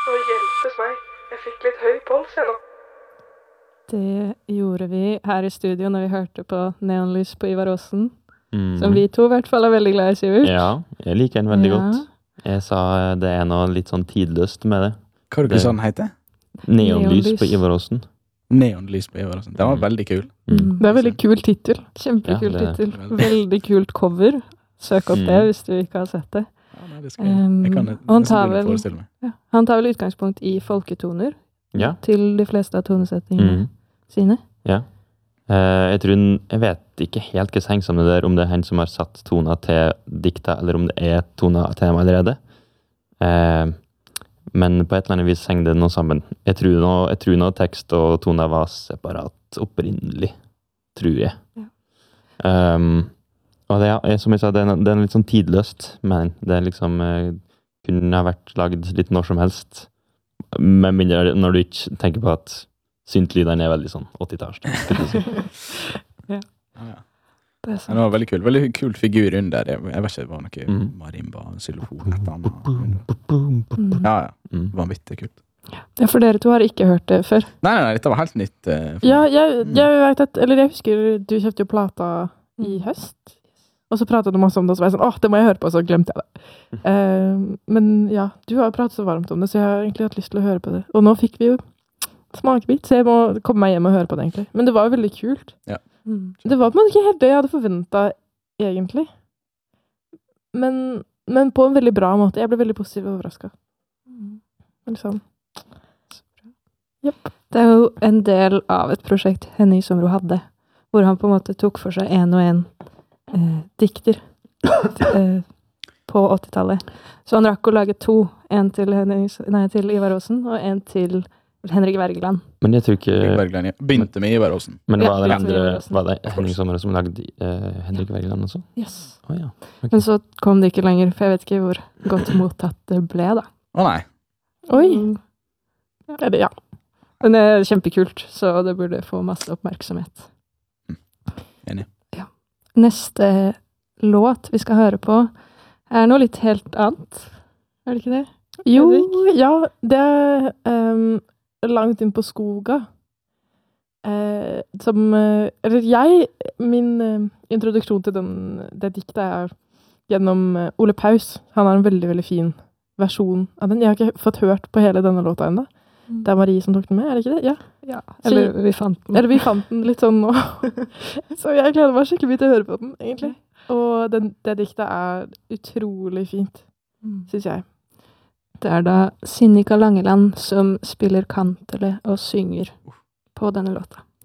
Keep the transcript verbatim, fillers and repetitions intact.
Og hjelpes meg, jeg fikk litt høy puls jeg nå. Det gjorde vi her i studio når vi hørte på Neonlys på Ivar Aasen. Mm. Som vi to i hvert fall er veldig glad i, Sivert. Ja, jeg liker den veldig Ja. godt. Jeg sa det er noe litt sånn tidløst med det. Hva er det sånn heter? Neonlys Neonlys. på Ivar Aasen. Neonlys på Ivar. Den var Mm. veldig kul. Mm. Det er veldig kul titel. Kjempekul Ja, det- titel. Veldig kult cover. Søk opp Mm. det hvis du ikke har sett det. Ja, nei, det skal jeg. Um, jeg kan og han nesten tar begynne å vel- forestille meg. Ja. Han tar vel utgangspunkt i folketoner Ja. til de fleste av tonesettingene Mm. sine. Ja. Eh, jeg tror hun, jeg vet ikke helt hva som henger sammen der, om det er han som har satt toner til dikta, eller om det er toner til dem allerede. Eh, men på et eller annet vis henger det noe sammen. Jeg tror noe, jeg tror noe tekst og toner var separat opprinnelig, tror jeg. Ja. Um, og det, er- som jeg sa, det er, det er litt sånn tidløst, men det er liksom, eh, kunne ha vært laget litt når som helst. Med mindre når du ikke tenker på at syntlydene er veldig sånn åttitalls. da, skulle jeg si. Ja, ja. Det er Ja, sånn. det var veldig kul. Veldig kul figur under. Jeg, jeg vet ikke, det var noe Mm. marimba, xylofon, et eller annet. Mm. Ja, ja. Mm. Vanvittig kult. Ja, for dere to har ikke hørt det før. Nei, nei, nei, dette var helt nytt. eh, for Ja, meg. jeg, Mm. jeg vet at, eller jeg husker du kjøpte jo plata i høst. Og så pratet du masse om det, og så var jeg sånn, åh, det må jeg høre på, og så glemte jeg det. Eh, men ja, du har pratet så varmt om det, så jeg har egentlig hatt lyst til å høre på det. Og nå fikk vi jo smakebit, så jeg må komme meg hjem og høre på det egentlig. Men det var jo veldig kult. Ja. Mm. Det var på en måte ikke helt det jeg hadde forventet, egentlig. Men, men på en veldig bra måte. Jeg ble veldig positivt overrasket. Mm. Liksom. Jepp. Det er jo en del av et prosjekt Henning Somro hadde, hvor han på en måte tok for seg en og en eh, dikter eh, på åttitallet. Så han rakk å lage to, en til, Henning, nei, til Ivar Aasen og en til Henrik Wergeland. Men jeg tror ikke Bergland, ja. Begynte med Ivar Aasen. Men Ja, var det, begynte med andre, Ivar Aasen. var det Henning Sommer som lagde eh, Henrik Wergeland også? Yes. Å ja. Men så kom det ikke lenger, for jeg vet ikke hvor godt mottatt det ble da. Å nei. Oi! Mm. Eller ja. Men det er kjempekult, så det burde få masse oppmerksomhet. Enig. Neste låt vi skal høre på er noe litt helt annet. Er det ikke det? Jo, ja, det er um, langt inn på skoga. Eh, som, eh, eller jeg, min eh, introduksjon til den, det diktet er gjennom eh, Ole Paus. Han har en veldig, veldig fin versjon av den. Jeg har ikke fått hørt på hele denne låta enda. Det er Marie som tok den med, er det ikke det? Ja. Ja, Eller- eller vi fant den. Eller vi fant den litt sånn nå. Så jeg gleder meg skikkelig mye til å høre på den, egentlig. Og den, det diktet er utrolig fint, synes jeg. Det er da Sinnika Langeland som spiller kantele og synger på denne låta.